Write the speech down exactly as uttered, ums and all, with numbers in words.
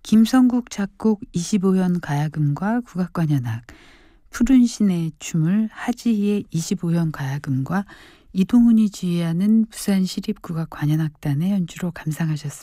김성국 작곡 이십오 현 가야금과 국악관현악, 푸른 신의 춤을 하지희의 이십오 현 가야금과 이동훈이 지휘하는 부산시립국악관현악단의 연주로 감상하셨습니다.